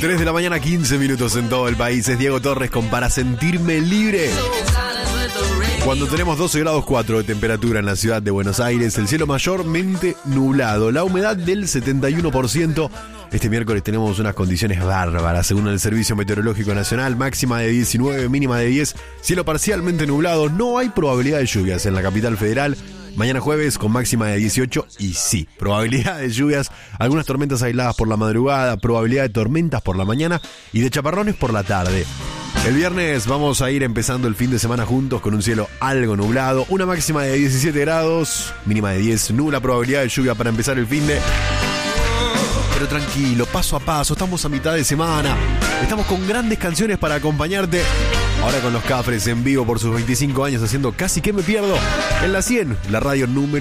3 de la mañana, 15 minutos en todo el país. Es Diego Torres con Para Sentirme Libre. Cuando tenemos 12 grados 4 de temperatura en la ciudad de Buenos Aires, el cielo mayormente nublado, la humedad del 71%. Este miércoles tenemos unas condiciones bárbaras, según el Servicio Meteorológico Nacional, máxima de 19, mínima de 10, cielo parcialmente nublado, no hay probabilidad de lluvias en la capital federal. Mañana jueves con máxima de 18 y sí, probabilidad de lluvias, algunas tormentas aisladas por la madrugada, probabilidad de tormentas por la mañana y de chaparrones por la tarde. El viernes vamos a ir empezando el fin de semana juntos con un cielo algo nublado, una máxima de 17 grados, mínima de 10, nula probabilidad de lluvia para empezar el fin de... Pero tranquilo, paso a paso, estamos a mitad de semana, estamos con grandes canciones para acompañarte. Ahora con los Cafres en vivo por sus 25 años haciendo Casi que me pierdo en la 100, la radio número